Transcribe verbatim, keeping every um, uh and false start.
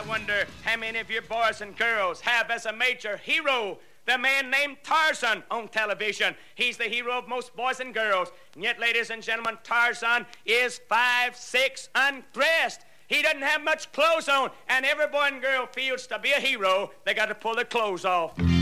I wonder how many of you boys and girls have as a major hero the man named Tarzan on television. He's the hero of most boys and girls. And yet, ladies and gentlemen, Tarzan is five six undressed. He doesn't have much clothes on, and every boy and girl feels to be a hero, they got to pull their clothes off.